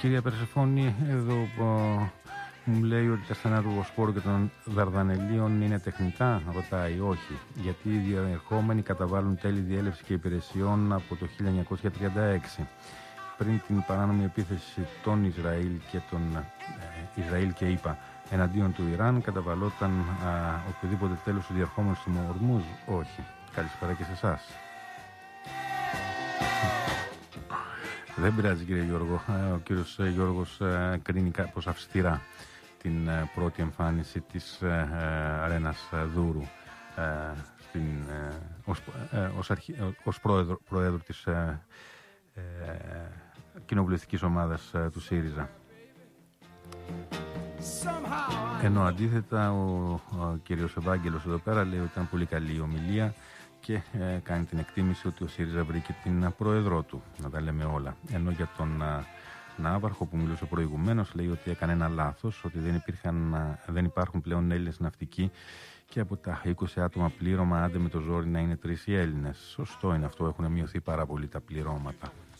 κυρία Περσεφόνη, εδώ μου λέει ότι τα στενά του Βοσπόρου και των Δαρδανελίων είναι τεχνητά. Ρωτάει, όχι. Γιατί οι διερχόμενοι καταβάλουν τέλη διέλευση και υπηρεσιών από το 1936. Πριν την παράνομη επίθεση των Ισραήλ και ΗΠΑ εναντίον του Ιράν, καταβαλόταν οποιοδήποτε τέλος του διερχόμενου του Ορμούζ. Όχι. Καλησπέρα και σε εσάς. Δεν πειράζει, κύριε Γιώργο. Ο κύριος Γιώργος κρίνει κάπως αυστηρά την πρώτη εμφάνιση της Αρένας Δούρου ως πρόεδρο της κοινοβουλευτικής ομάδας του ΣΥΡΙΖΑ. Ενώ αντίθετα ο κύριος Ευάγγελος εδώ πέρα λέει ότι ήταν πολύ καλή η ομιλία και κάνει την εκτίμηση ότι ο ΣΥΡΙΖΑ βρήκε την πρόεδρό του, να τα λέμε όλα. Ενώ για τον Ναύαρχο που μιλούσε προηγουμένως λέει ότι έκανε ένα λάθος, ότι δεν υπάρχουν πλέον Έλληνες ναυτικοί και από τα 20 άτομα πλήρωμα άντε με το ζόρι να είναι 3 οι Έλληνες. Σωστό είναι αυτό, έχουν μειωθεί πάρα πολύ τα πληρώματα.